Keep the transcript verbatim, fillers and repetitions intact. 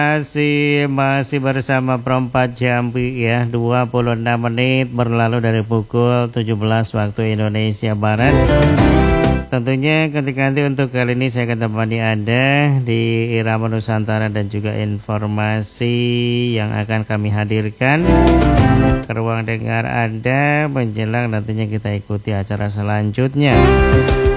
Masih masih bersama Perempat Jambi ya, dua puluh enam menit berlalu dari pukul tujuh belas waktu Indonesia Barat. Tentunya ketika nanti untuk kali ini saya akan temani Anda di Irama Nusantara dan juga informasi yang akan kami hadirkan ke ruang dengar Anda menjelang nantinya kita ikuti acara selanjutnya.